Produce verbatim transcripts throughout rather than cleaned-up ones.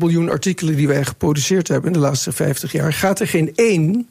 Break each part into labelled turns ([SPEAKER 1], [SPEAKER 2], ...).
[SPEAKER 1] miljoen artikelen die wij geproduceerd hebben in de laatste vijftig jaar, gaat er geen één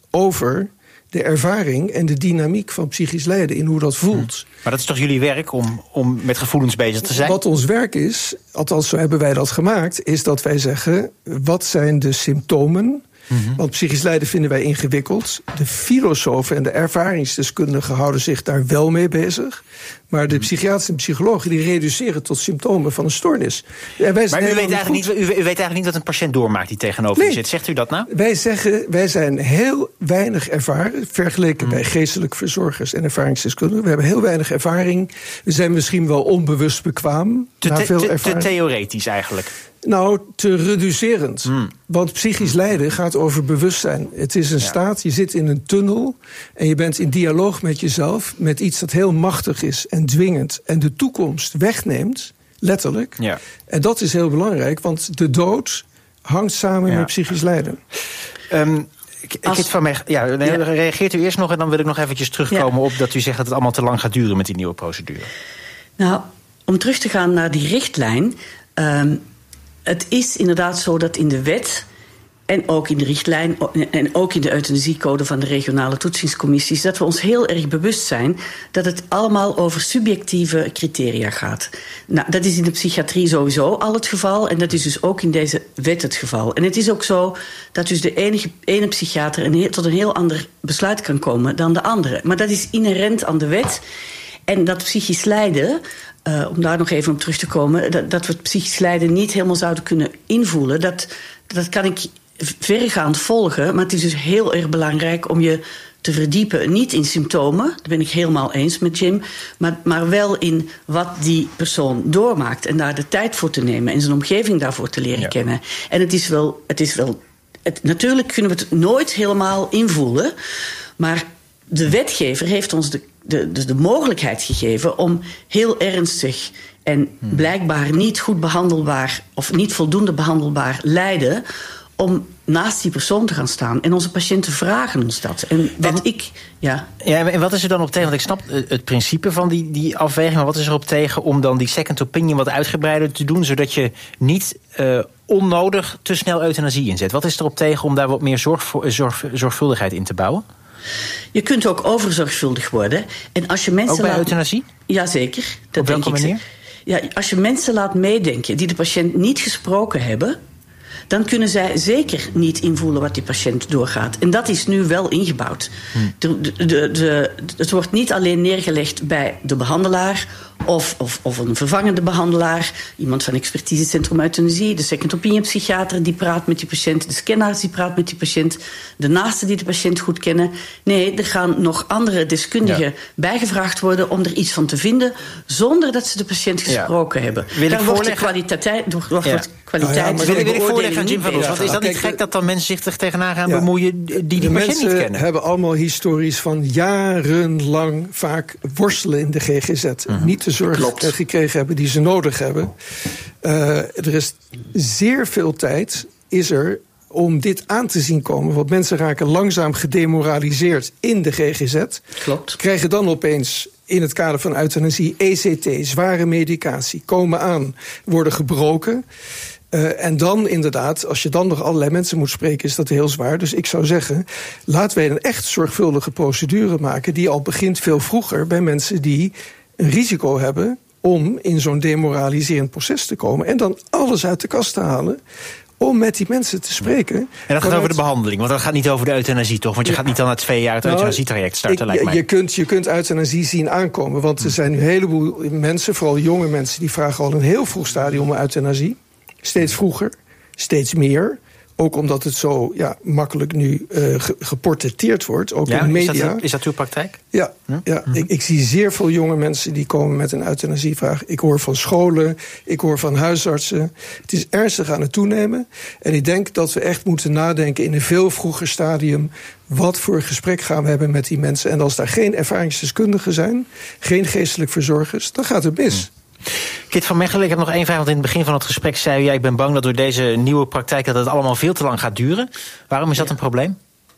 [SPEAKER 1] over de ervaring en de dynamiek van psychisch lijden in hoe dat voelt.
[SPEAKER 2] Maar dat is toch jullie werk om, om met gevoelens bezig te zijn?
[SPEAKER 1] Wat ons werk is, althans zo hebben wij dat gemaakt, is dat wij zeggen, wat zijn de symptomen? Mm-hmm. Want psychisch lijden vinden wij ingewikkeld. De filosofen en de ervaringsdeskundigen houden zich daar wel mee bezig. Maar de psychiaters en psychologen die reduceren tot symptomen van een stoornis. En wij
[SPEAKER 2] maar u weet, eigenlijk niet, u, u weet eigenlijk niet wat een patiënt doormaakt die tegenover
[SPEAKER 1] nee.
[SPEAKER 2] u zit. Zegt u dat nou?
[SPEAKER 1] Wij zeggen, wij zijn heel weinig ervaren, vergeleken mm. bij geestelijk verzorgers en ervaringsdeskundigen. We hebben heel weinig ervaring. We zijn misschien wel onbewust bekwaam.
[SPEAKER 2] Te,
[SPEAKER 1] na
[SPEAKER 2] te,
[SPEAKER 1] veel
[SPEAKER 2] te,
[SPEAKER 1] ervaring.
[SPEAKER 2] te theoretisch eigenlijk.
[SPEAKER 1] Nou, te reducerend.
[SPEAKER 2] Mm.
[SPEAKER 1] Want psychisch lijden gaat over bewustzijn. Het is een ja. staat, je zit in een tunnel en je bent in dialoog met jezelf, met iets dat heel machtig is en dwingend en de toekomst wegneemt, letterlijk. Ja. En dat is heel belangrijk, want de dood hangt samen ja. met psychisch lijden.
[SPEAKER 2] Um, Als... van mij, ja, nee, ja. Reageert u eerst nog en dan wil ik nog eventjes terugkomen ja. op dat u zegt dat het allemaal te lang gaat duren met die nieuwe procedure.
[SPEAKER 3] Nou, om terug te gaan naar die richtlijn. Um, Het is inderdaad zo dat in de wet en ook in de richtlijn en ook in de euthanasiecode van de regionale toetsingscommissies, dat we ons heel erg bewust zijn dat het allemaal over subjectieve criteria gaat. Nou, dat is in de psychiatrie sowieso al het geval en dat is dus ook in deze wet het geval. En het is ook zo dat dus de ene, ene psychiater een heel, tot een heel ander besluit kan komen dan de andere. Maar dat is inherent aan de wet en dat psychisch lijden, Uh, om daar nog even op terug te komen, dat, dat we het psychisch lijden niet helemaal zouden kunnen invoelen, dat, dat kan ik verregaand volgen. Maar het is dus heel erg belangrijk om je te verdiepen, niet in symptomen, daar ben ik helemaal eens met Jim, maar, maar wel in wat die persoon doormaakt en daar de tijd voor te nemen en zijn omgeving daarvoor te leren ja. kennen. En het is wel, het is wel het, natuurlijk kunnen we het nooit helemaal invoelen, maar de wetgever heeft ons de, de, de, de mogelijkheid gegeven om heel ernstig en blijkbaar niet goed behandelbaar of niet voldoende behandelbaar lijden, om naast die persoon te gaan staan. En onze patiënten vragen ons dat. En wat en, ik, ja.
[SPEAKER 2] Ja, en wat is er dan op tegen? Want ik snap het principe van die, die afweging, maar wat is er op tegen om dan die second opinion wat uitgebreider te doen, zodat je niet uh, onnodig te snel euthanasie inzet? Wat is er op tegen om daar wat meer zorg, zorg, zorgvuldigheid in te bouwen?
[SPEAKER 3] Je kunt ook overzorgvuldig worden. En als je mensen
[SPEAKER 2] ook bij
[SPEAKER 3] laat...
[SPEAKER 2] euthanasie?
[SPEAKER 3] Jazeker. Dat
[SPEAKER 2] op welke
[SPEAKER 3] denk
[SPEAKER 2] manier?
[SPEAKER 3] Ik. Ja, als je mensen laat meedenken die de patiënt niet gesproken hebben, dan kunnen zij zeker niet invoelen wat die patiënt doorgaat. En dat is nu wel ingebouwd. Hmm. De, de, de, de, het wordt niet alleen neergelegd bij de behandelaar Of, of, of een vervangende behandelaar, iemand van expertisecentrum euthanasie, de second opinion psychiater die praat met die patiënt, de scanarts die praat met die patiënt, de naasten die de patiënt goed kennen. Nee, er gaan nog andere deskundigen ja. bijgevraagd worden om er iets van te vinden, zonder dat ze de patiënt gesproken ja. hebben.
[SPEAKER 2] Wil
[SPEAKER 3] dan
[SPEAKER 2] ik
[SPEAKER 3] wordt de kwaliteit... Door, wordt
[SPEAKER 2] ja.
[SPEAKER 3] kwaliteit
[SPEAKER 2] oh ja, maar wil, wil ik voorleggen aan Jim van Os? Want is dat niet
[SPEAKER 1] Kijk,
[SPEAKER 2] gek dat dan mensen zich er tegenaan gaan
[SPEAKER 1] ja.
[SPEAKER 2] bemoeien die die
[SPEAKER 1] de
[SPEAKER 2] patiënt niet kennen?
[SPEAKER 1] mensen hebben allemaal histories van jarenlang vaak worstelen in de G G Z. Uh-huh. Niet de zorg Klopt. gekregen hebben die ze nodig hebben. Uh, er is zeer veel tijd is er om dit aan te zien komen. Want mensen raken langzaam gedemoraliseerd in de G G Z.
[SPEAKER 3] Klopt.
[SPEAKER 1] Krijgen dan opeens in het kader van euthanasie E C T, zware medicatie, komen aan, worden gebroken. Uh, en dan inderdaad, als je dan nog allerlei mensen moet spreken, is dat heel zwaar. Dus ik zou zeggen, laten wij een echt zorgvuldige procedure maken die al begint veel vroeger bij mensen die een risico hebben om in zo'n demoraliserend proces te komen. En dan alles uit de kast te halen om met die mensen te spreken. En
[SPEAKER 2] dat gaat
[SPEAKER 1] vanuit...
[SPEAKER 2] over de behandeling, want dat gaat niet over de euthanasie, toch? Want je ja. gaat niet dan na twee jaar het nou, euthanasietraject starten, ik, lijkt mij.
[SPEAKER 1] Je kunt, je kunt euthanasie zien aankomen, want er zijn nu een heleboel mensen, vooral jonge mensen, die vragen al in een heel vroeg stadium om euthanasie. Steeds vroeger, steeds meer. Ook omdat het zo ja, makkelijk nu uh, ge- geportretteerd wordt, ook
[SPEAKER 2] ja,
[SPEAKER 1] in de media.
[SPEAKER 2] Is dat, is dat uw praktijk?
[SPEAKER 1] Ja, hm? ja hm. Ik, ik zie zeer veel jonge mensen die komen met een euthanasievraag. Ik hoor van scholen, ik hoor van huisartsen. Het is ernstig aan het toenemen. En ik denk dat we echt moeten nadenken in een veel vroeger stadium, wat voor gesprek gaan we hebben met die mensen. En als daar geen ervaringsdeskundigen zijn, geen geestelijk verzorgers, dan gaat het mis. Hm.
[SPEAKER 2] Kit van Mechelen, ik heb nog één vraag, want in het begin van het gesprek zei u, ja, ik ben bang dat door deze nieuwe praktijk dat het allemaal veel te lang gaat duren. Waarom is dat ja. een probleem?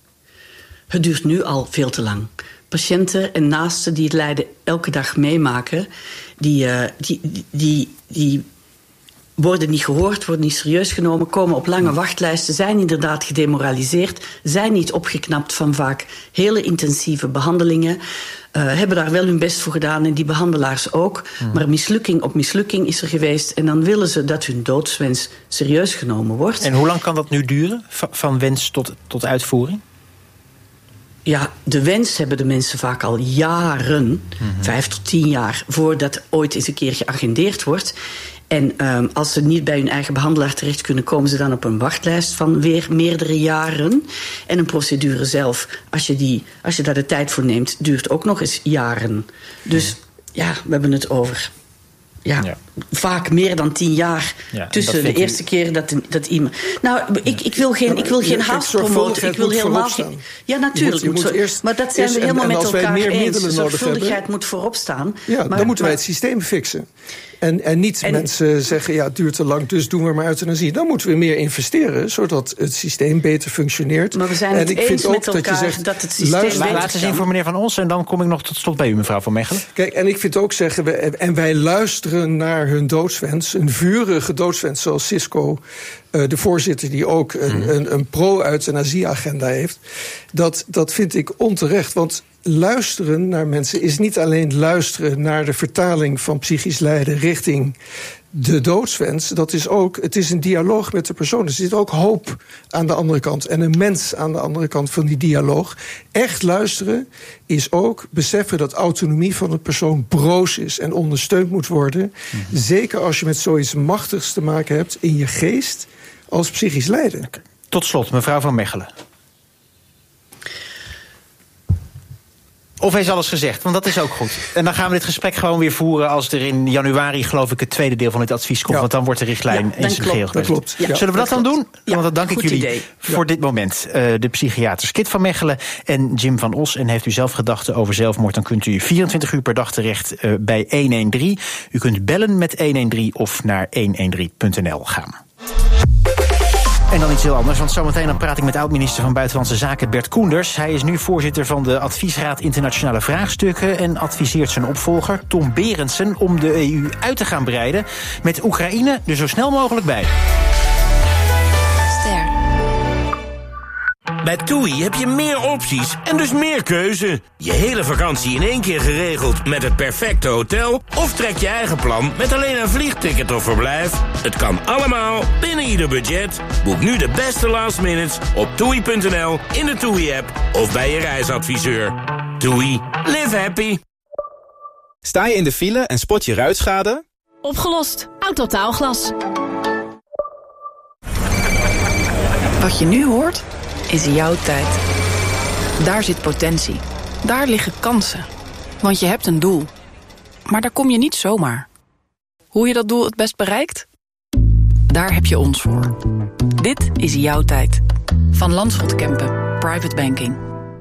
[SPEAKER 3] Het duurt nu al veel te lang. Patiënten en naasten die het lijden elke dag meemaken, die, uh, die, die, die, die worden niet gehoord, worden niet serieus genomen, komen op lange wachtlijsten, zijn inderdaad gedemoraliseerd, zijn niet opgeknapt van vaak hele intensieve behandelingen, uh, hebben daar wel hun best voor gedaan en die behandelaars ook. Hmm. Maar mislukking op mislukking is er geweest en dan willen ze dat hun doodswens serieus genomen wordt.
[SPEAKER 2] En hoe lang kan dat nu duren, van wens tot, tot uitvoering?
[SPEAKER 3] Ja, de wens hebben de mensen vaak al jaren, mm-hmm. vijf tot tien jaar, voordat ooit eens een keer geagendeerd wordt. En um, als ze niet bij hun eigen behandelaar terecht kunnen, komen ze dan op een wachtlijst van weer meerdere jaren. En een procedure zelf, als je, die, als je daar de tijd voor neemt, duurt ook nog eens jaren. Dus ja, we hebben het over... Ja, ja, vaak meer dan tien jaar ja, tussen de eerste u... keer dat, dat iemand... Nou, ik, ik wil geen, ik wil geen haast promoten. Ik wil helemaal geen... Ja, natuurlijk. Je moet, je moet eerst, maar dat zijn we helemaal en, en met elkaar eens. Zorgvuldigheid moet voorop staan.
[SPEAKER 1] Ja,
[SPEAKER 3] maar,
[SPEAKER 1] dan moeten wij
[SPEAKER 3] maar,
[SPEAKER 1] het systeem fixen. En, en niet en, mensen zeggen, ja, het duurt te lang, dus doen we maar euthanasie. Dan moeten we meer investeren, zodat het systeem beter functioneert.
[SPEAKER 3] Maar we zijn
[SPEAKER 1] en
[SPEAKER 3] het
[SPEAKER 1] ik
[SPEAKER 3] eens
[SPEAKER 1] vind ook
[SPEAKER 3] met elkaar
[SPEAKER 1] dat, je zegt,
[SPEAKER 3] dat het systeem...
[SPEAKER 2] Laten we zien voor meneer Van Os en dan kom ik nog tot slot bij u, mevrouw Van Mechelen.
[SPEAKER 1] Kijk, en ik vind ook zeggen, we, en wij luisteren naar hun doodswens, een vurige doodswens, zoals Cisco, uh, de voorzitter die ook een, hmm. een, een pro-euthanasie-agenda heeft. Dat, dat vind ik onterecht, want luisteren naar mensen is niet alleen luisteren naar de vertaling van psychisch lijden richting de doodswens. Dat is ook, het is een dialoog met de persoon. Er zit ook hoop aan de andere kant en een mens aan de andere kant van die dialoog. Echt luisteren is ook beseffen dat autonomie van een persoon broos is en ondersteund moet worden. Mm-hmm. Zeker als je met zoiets machtigs te maken hebt in je geest als psychisch lijden.
[SPEAKER 2] Tot slot, mevrouw Van Mechelen. Of is alles gezegd? Want dat is ook goed. En dan gaan we dit gesprek gewoon weer voeren als er in januari, geloof ik, het tweede deel van het advies komt. Ja. Want dan wordt de richtlijn ja, eens in geheel
[SPEAKER 1] dat klopt. Ja,
[SPEAKER 2] Zullen we dat, dat dan doen?
[SPEAKER 3] Ja,
[SPEAKER 2] want dan dank ik jullie
[SPEAKER 3] idee.
[SPEAKER 2] voor ja. dit moment. Uh, de psychiaters Kit van Mechelen en Jim van Os. En heeft u zelf gedachten over zelfmoord, dan kunt u vierentwintig uur per dag terecht uh, bij honderddertien. U kunt bellen met honderddertien of naar honderddertien punt n l gaan. En dan iets heel anders, want zometeen dan praat ik met oud-minister van Buitenlandse Zaken Bert Koenders. Hij is nu voorzitter van de Adviesraad Internationale Vraagstukken en adviseert zijn opvolger Tom Berendsen om de E U uit te gaan breiden met Oekraïne er zo snel mogelijk bij.
[SPEAKER 4] Ster. Bij TUI heb je meer opties en dus meer keuze. Je hele vakantie in één keer geregeld met het perfecte hotel, of trek je eigen plan met alleen een vliegticket of verblijf. Het kan allemaal binnen ieder budget. Boek nu de beste last minutes op toei punt n l, in de TUI-app of bij je reisadviseur. TUI. Live happy.
[SPEAKER 5] Sta je in de file en spot je ruitschade?
[SPEAKER 6] Opgelost. Autotaalglas.
[SPEAKER 7] Wat je nu hoort, is jouw tijd. Daar zit potentie. Daar liggen kansen. Want je hebt een doel. Maar daar kom je niet zomaar. Hoe je dat doel het best bereikt? Daar heb je ons voor. Dit is jouw tijd. Van Landschot Kempen. Private Banking.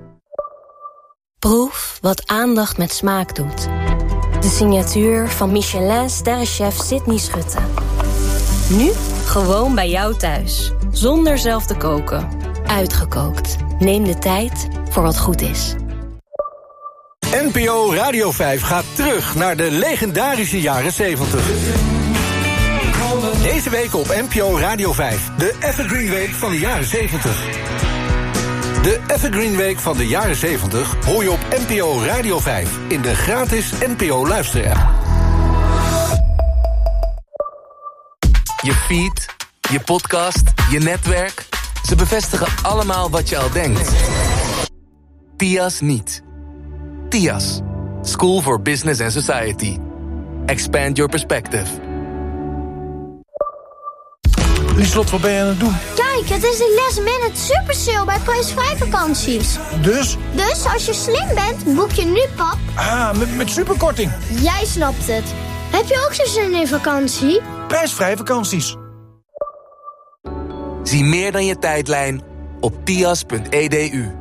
[SPEAKER 8] Proef wat aandacht met smaak doet. De signatuur van Michelin-sterrenchef Sydney Schutte. Nu gewoon bij jou thuis. Zonder zelf te koken. Uitgekookt. Neem de tijd voor wat goed is.
[SPEAKER 9] N P O Radio vijf gaat terug naar de legendarische jaren zeventig. Deze week op N P O Radio vijf. De Evergreen Week van de jaren zeventig. De Evergreen Week van de jaren zeventig hoor je op N P O Radio vijf. In de gratis N P O luisterapp.
[SPEAKER 10] Je feed, je podcast, je netwerk. Ze bevestigen allemaal wat je al denkt. T I A S niet. T I A S. School for Business and Society. Expand your perspective.
[SPEAKER 11] Lieslot, wat ben je aan het doen?
[SPEAKER 12] Kijk, het is de last minute super sale bij prijsvrij vakanties.
[SPEAKER 11] Dus?
[SPEAKER 12] Dus als je slim bent, boek je nu, pap.
[SPEAKER 11] Ah, met, met superkorting.
[SPEAKER 12] Jij snapt het. Heb je ook zo'n zin in vakantie?
[SPEAKER 11] Prijsvrij vakanties.
[SPEAKER 10] Zie meer dan je tijdlijn op tias punt e d u.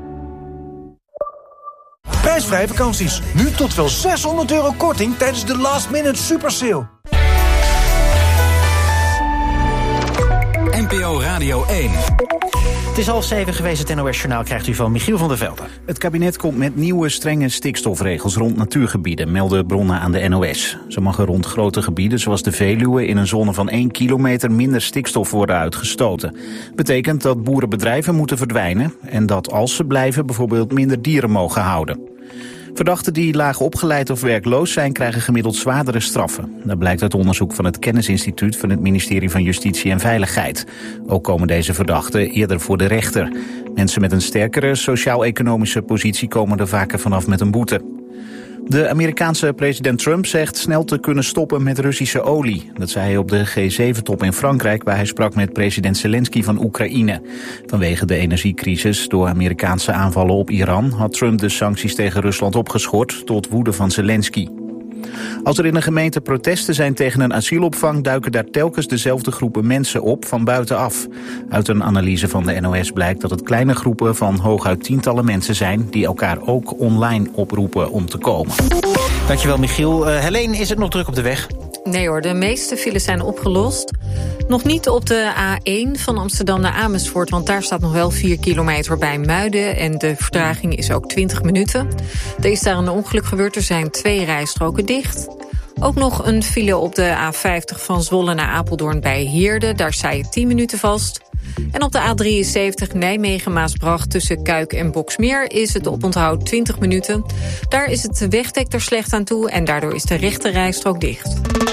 [SPEAKER 11] Prijsvrij vakanties. Nu tot wel zeshonderd euro korting tijdens de last minute super sale.
[SPEAKER 13] N P O Radio één.
[SPEAKER 2] Het is half zeven geweest, het N O S-journaal krijgt u van Michiel van der Velde.
[SPEAKER 14] Het kabinet komt met nieuwe strenge stikstofregels rond natuurgebieden, melden bronnen aan de N O S. Zo mag er rond grote gebieden, zoals de Veluwe, in een zone van één kilometer minder stikstof worden uitgestoten. Betekent dat boerenbedrijven moeten verdwijnen en dat als ze blijven bijvoorbeeld minder dieren mogen houden. Verdachten die laag opgeleid of werkloos zijn, krijgen gemiddeld zwaardere straffen. Dat blijkt uit onderzoek van het Kennisinstituut van het ministerie van Justitie en Veiligheid. Ook komen deze verdachten eerder voor de rechter. Mensen met een sterkere sociaal-economische positie komen er vaker vanaf met een boete. De Amerikaanse president Trump zegt snel te kunnen stoppen met Russische olie. Dat zei hij op de G zeven top in Frankrijk, waar hij sprak met president Zelensky van Oekraïne. Vanwege de energiecrisis door Amerikaanse aanvallen op Iran had Trump de sancties tegen Rusland opgeschort, tot woede van Zelensky. Als er in een gemeente protesten zijn tegen een asielopvang, duiken daar telkens dezelfde groepen mensen op van buitenaf. Uit een analyse van de N O S blijkt dat het kleine groepen van hooguit tientallen mensen zijn die elkaar ook online oproepen om te komen.
[SPEAKER 2] Dankjewel Michiel. Uh, Helene, is het nog druk op de weg?
[SPEAKER 15] Nee hoor, de meeste files zijn opgelost. Nog niet op de A één van Amsterdam naar Amersfoort, want daar staat nog wel vier kilometer bij Muiden en de vertraging is ook twintig minuten. Er is daar een ongeluk gebeurd, er zijn twee rijstroken dicht. Ook nog een file op de A vijftig van Zwolle naar Apeldoorn bij Heerde, daar sta je tien minuten vast. En op de A drieënzeventig Nijmegen-Maasbracht tussen Kuik en Boksmeer is het oponthoud twintig minuten. Daar is het wegdek er slecht aan toe en daardoor is de rechte rijstrook dicht.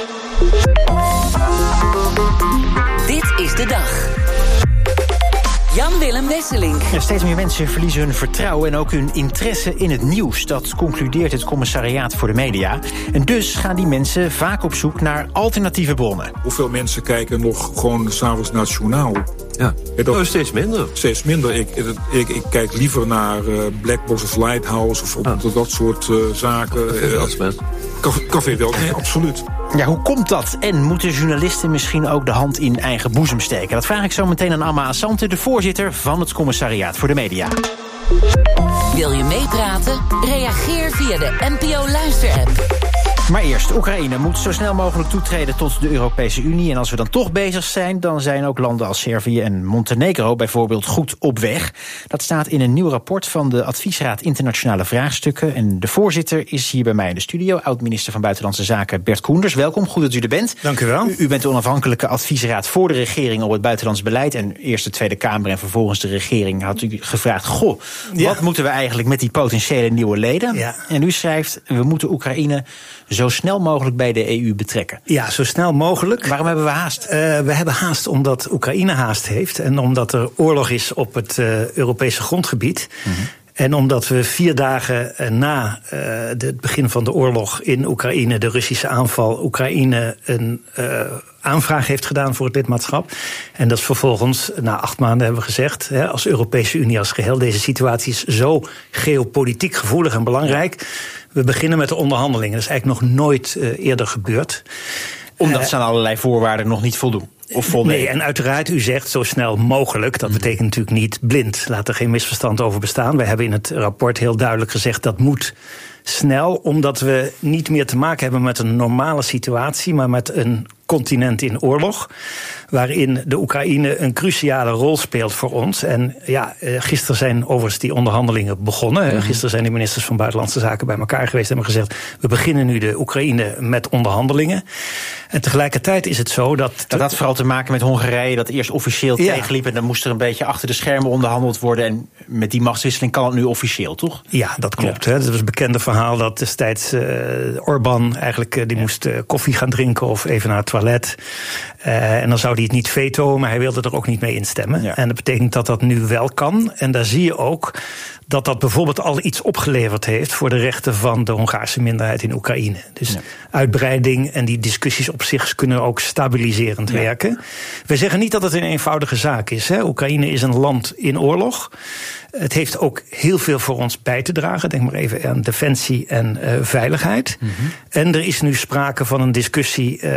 [SPEAKER 16] Dit is de dag. Jan-Willem Wesseling.
[SPEAKER 2] Ja, steeds meer mensen verliezen hun vertrouwen en ook hun interesse in het nieuws. Dat concludeert het Commissariaat voor de Media. En dus gaan die mensen vaak op zoek naar alternatieve bronnen.
[SPEAKER 17] Hoeveel mensen kijken nog gewoon 's avonds naar het journaal?
[SPEAKER 18] Ja, dat nou, steeds minder.
[SPEAKER 17] Steeds minder. Ik, ik, ik kijk liever naar uh, Black Box of Lighthouse of op, ah. dat soort uh, zaken. Café, uh, Café wel, nee, absoluut.
[SPEAKER 2] Ja, hoe komt dat? En moeten journalisten misschien ook de hand in eigen boezem steken? Dat vraag ik zo meteen aan Amma Asante, de voorzitter van het Commissariaat voor de Media.
[SPEAKER 16] Wil je meepraten? Reageer via de N P O-luisterapp.
[SPEAKER 2] Maar eerst, Oekraïne moet zo snel mogelijk toetreden tot de Europese Unie. En als we dan toch bezig zijn, dan zijn ook landen als Servië en Montenegro bijvoorbeeld goed op weg. Dat staat in een nieuw rapport van de Adviesraad Internationale Vraagstukken. En de voorzitter is hier bij mij in de studio, oud-minister van Buitenlandse Zaken Bert Koenders. Welkom, goed dat u er bent.
[SPEAKER 19] Dank u wel.
[SPEAKER 2] U, u bent de onafhankelijke adviesraad voor de regering op het buitenlands beleid. En eerst de Tweede Kamer en vervolgens de regering had u gevraagd, goh, ja. wat moeten we eigenlijk met die potentiële nieuwe leden? Ja. En u schrijft, we moeten Oekraïne zo snel mogelijk bij de E U betrekken.
[SPEAKER 19] Ja, zo snel mogelijk.
[SPEAKER 2] Waarom hebben we haast? Uh,
[SPEAKER 19] we hebben haast omdat Oekraïne haast heeft en omdat er oorlog is op het uh, Europese grondgebied. Mm-hmm. En omdat we vier dagen na uh, de, het begin van de oorlog in Oekraïne, de Russische aanval, Oekraïne een uh, aanvraag heeft gedaan voor het lidmaatschap. En dat is vervolgens, na acht maanden hebben we gezegd, hè, als Europese Unie als geheel, deze situatie is zo geopolitiek gevoelig en belangrijk. We beginnen met de onderhandelingen. Dat is eigenlijk nog nooit uh, eerder gebeurd.
[SPEAKER 2] Omdat uh, ze aan allerlei voorwaarden nog niet voldoen. Of
[SPEAKER 19] nee, en uiteraard, u zegt zo snel mogelijk. Dat betekent natuurlijk niet blind. Laat er geen misverstand over bestaan. Wij hebben in het rapport heel duidelijk gezegd dat moet snel, omdat we niet meer te maken hebben met een normale situatie, maar met een continent in oorlog, waarin de Oekraïne een cruciale rol speelt voor ons. En ja, gisteren zijn overigens die onderhandelingen begonnen. Mm-hmm. Gisteren zijn de ministers van Buitenlandse Zaken bij elkaar geweest en hebben gezegd, we beginnen nu de Oekraïne met onderhandelingen. En tegelijkertijd is het zo dat...
[SPEAKER 2] Dat had vooral te maken met Hongarije, dat eerst officieel ja. tegenliep en dan moest er een beetje achter de schermen onderhandeld worden. En met die machtswisseling kan het nu officieel, toch?
[SPEAKER 19] Ja, dat klopt. Ja. Hè. Dat was een bekende verhaal dat destijds uh, Orbán eigenlijk uh, die ja. moest uh, koffie gaan drinken of even naar het toilet. Uh, en dan zou hij het niet vetoen, maar hij wilde er ook niet mee instemmen. Ja. En dat betekent dat dat nu wel kan. En daar zie je ook dat dat bijvoorbeeld al iets opgeleverd heeft voor de rechten van de Hongaarse minderheid in Oekraïne. Dus ja. uitbreiding en die discussies op zich kunnen ook stabiliserend ja. werken. We zeggen niet dat het een eenvoudige zaak is. Hè. Oekraïne is een land in oorlog. Het heeft ook heel veel voor ons bij te dragen. Denk maar even aan defensie en uh, veiligheid. Mm-hmm. En er is nu sprake van een discussie uh,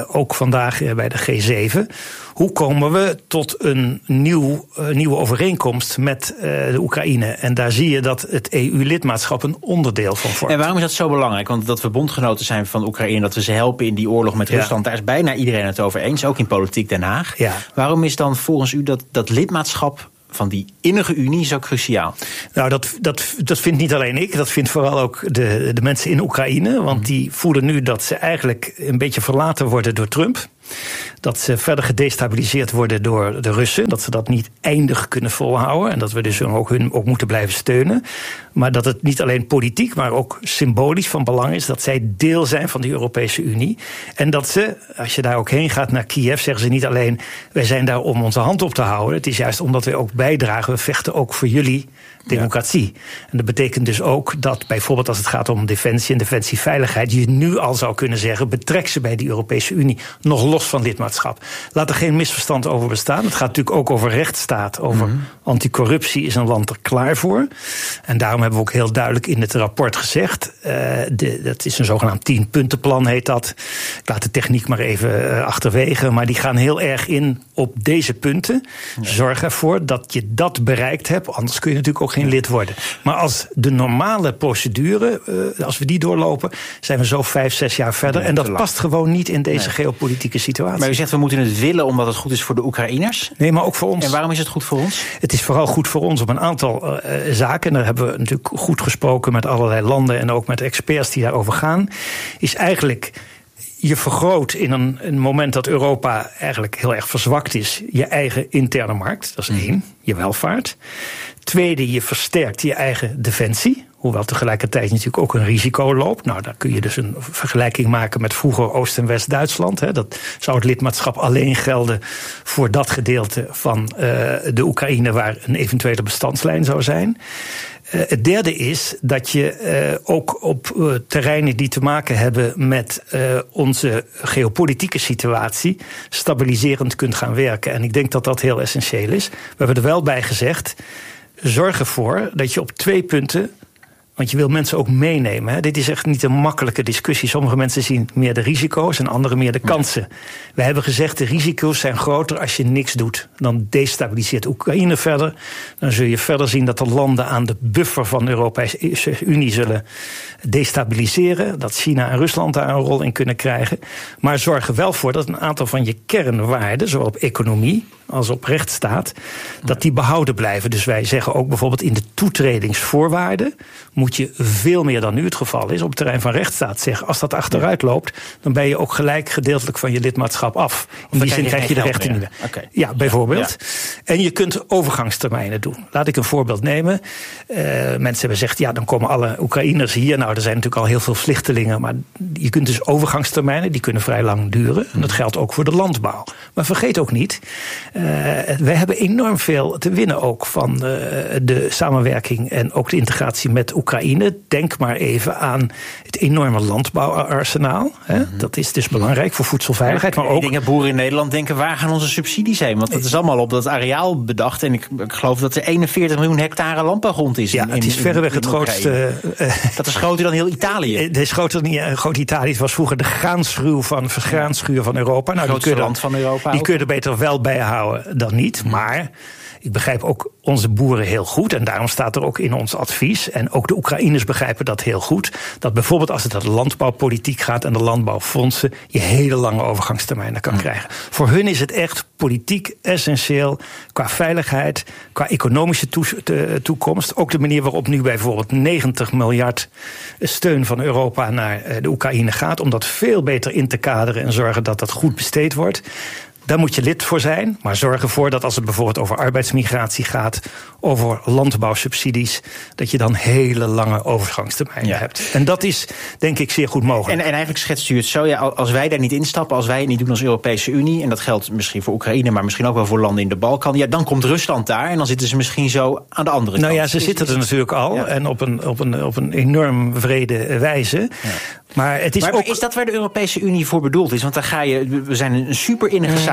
[SPEAKER 19] ook vandaag uh, bij de G zeven. Hoe komen we tot een nieuw, uh, nieuwe overeenkomst met uh, de Oekraïne? En daar zie je dat het E U-lidmaatschap een onderdeel van vormt.
[SPEAKER 2] En waarom is dat zo belangrijk? Want dat we bondgenoten zijn van Oekraïne, dat we ze helpen in die oorlog met ja. Rusland, daar is bijna iedereen het over eens, ook in politiek Den Haag.
[SPEAKER 19] Ja.
[SPEAKER 2] Waarom is dan volgens u dat, dat lidmaatschap van die innige unie zo cruciaal?
[SPEAKER 19] Nou, dat, dat, dat vindt niet alleen ik. Dat vindt vooral ook de, de mensen in Oekraïne. Want die voelen nu dat ze eigenlijk een beetje verlaten worden door Trump. Dat ze verder gedestabiliseerd worden door de Russen. Dat ze dat niet eindig kunnen volhouden. En dat we dus ook hun ook moeten blijven steunen. Maar dat het niet alleen politiek, maar ook symbolisch van belang is dat zij deel zijn van de Europese Unie. En dat ze, als je daar ook heen gaat naar Kiev, zeggen ze niet alleen wij zijn daar om onze hand op te houden. Het is juist omdat we ook bijdragen. We vechten ook voor jullie democratie. Ja. En dat betekent dus ook dat bijvoorbeeld als het gaat om defensie en defensieveiligheid, je nu al zou kunnen zeggen, betrek ze bij die Europese Unie, nog los van lidmaatschap. Laat er geen misverstand over bestaan. Het gaat natuurlijk ook over rechtsstaat, over mm-hmm. anticorruptie. Is een land er klaar voor? En daarom hebben we ook heel duidelijk in het rapport gezegd, uh, de, dat is een zogenaamd tienpuntenplan heet dat. Ik laat de techniek maar even uh, achterwege, maar die gaan heel erg in op deze punten. Ja. Zorg ervoor dat je dat bereikt hebt, anders kun je natuurlijk ook geen lid worden. Maar als de normale procedure, uh, als we die doorlopen, zijn we zo vijf, zes jaar verder. Ja, en dat past gewoon niet in deze nee. geopolitieke situatie.
[SPEAKER 2] Maar u zegt we moeten het willen omdat het goed is voor de Oekraïners?
[SPEAKER 19] Nee, maar ook voor ons.
[SPEAKER 2] En waarom is het goed voor ons?
[SPEAKER 19] Het is vooral goed voor ons op een aantal uh, zaken. En daar hebben we natuurlijk goed gesproken met allerlei landen en ook met experts die daarover gaan. Is eigenlijk, je vergroot in een, een moment dat Europa eigenlijk heel erg verzwakt is, je eigen interne markt. Dat is mm. één, je welvaart. Tweede, je versterkt je eigen defensie. Hoewel tegelijkertijd natuurlijk ook een risico loopt. Nou, daar kun je dus een vergelijking maken met vroeger Oost- en West-Duitsland. Hè. Dat zou het lidmaatschap alleen gelden voor dat gedeelte van uh, de Oekraïne waar een eventuele bestandslijn zou zijn. Uh, het derde is dat je uh, ook op uh, terreinen die te maken hebben met uh, onze geopolitieke situatie stabiliserend kunt gaan werken. En ik denk dat dat heel essentieel is. We hebben er wel bij gezegd, zorg ervoor dat je op twee punten, want je wil mensen ook meenemen. Hè. Dit is echt niet een makkelijke discussie. Sommige mensen zien meer de risico's en anderen meer de kansen. Ja. Wij hebben gezegd, de risico's zijn groter als je niks doet. Dan destabiliseert Oekraïne verder. Dan zul je verder zien dat de landen aan de buffer van de Europese Unie zullen destabiliseren. Dat China en Rusland daar een rol in kunnen krijgen. Maar zorg er wel voor dat een aantal van je kernwaarden, zowel op economie als op rechtsstaat, dat die behouden blijven. Dus wij zeggen ook bijvoorbeeld in de toetredingsvoorwaarden moet je veel meer dan nu het geval is op het terrein van rechtsstaat zeggen, als dat achteruit loopt, dan ben je ook gelijk gedeeltelijk van je lidmaatschap af. In die zin krijg je de rechten niet meer. Okay. Ja, bijvoorbeeld. Ja. En je kunt overgangstermijnen doen. Laat ik een voorbeeld nemen. Uh, mensen hebben gezegd, ja, dan komen alle Oekraïners hier. Nou, er zijn natuurlijk al heel veel vluchtelingen, maar je kunt dus overgangstermijnen, die kunnen vrij lang duren. En dat geldt ook voor de landbouw. Maar vergeet ook niet, Uh, wij hebben enorm veel te winnen ook van uh, de samenwerking en ook de integratie met Oekraïne. Denk maar even aan het enorme landbouwarsenaal. Hè. Mm-hmm. Dat is dus belangrijk voor voedselveiligheid. Maar ook,
[SPEAKER 2] ik denk dat boeren in Nederland denken, waar gaan onze subsidies heen? Want dat is allemaal op dat areaal bedacht. En ik, ik geloof dat er eenenveertig miljoen hectare landbouwgrond is.
[SPEAKER 19] Ja, in, het is in, verreweg het grootste. Uh,
[SPEAKER 2] dat is groter dan heel Italië.
[SPEAKER 19] Het is groter dan uh, groot Italië. Het was vroeger de graanschuur van, graanschuur van Europa. Nou,
[SPEAKER 2] het grootste land van Europa.
[SPEAKER 19] Die kun je er beter wel bij houden dan niet, maar ik begrijp ook onze boeren heel goed. En daarom staat er ook in ons advies, en ook de Oekraïners begrijpen dat heel goed, dat bijvoorbeeld als het aan de landbouwpolitiek gaat en de landbouwfondsen, je hele lange overgangstermijnen kan mm. krijgen. Voor hun is het echt politiek essentieel, qua veiligheid, qua economische to- te- toekomst. Ook de manier waarop nu bijvoorbeeld negentig miljard steun van Europa naar de Oekraïne gaat, om dat veel beter in te kaderen en zorgen dat dat goed besteed wordt. Daar moet je lid voor zijn, maar zorg ervoor dat als het bijvoorbeeld over arbeidsmigratie gaat, over landbouwsubsidies, dat je dan hele lange overgangstermijnen ja. hebt. En dat is, denk ik, zeer goed mogelijk.
[SPEAKER 2] En, en eigenlijk schetst u het zo, ja, als wij daar niet instappen, als wij het niet doen als Europese Unie, en dat geldt misschien voor Oekraïne, maar misschien ook wel voor landen in de Balkan, ja, dan komt Rusland daar en dan zitten ze misschien zo aan de andere
[SPEAKER 19] nou
[SPEAKER 2] kant.
[SPEAKER 19] Nou ja, ze is, zitten is, er natuurlijk al ja. en op een, op, een, op een enorm wrede wijze. Ja. Maar, het is,
[SPEAKER 2] maar
[SPEAKER 19] ook,
[SPEAKER 2] is dat waar de Europese Unie voor bedoeld is? Want dan ga je, we zijn een super innige samenleving.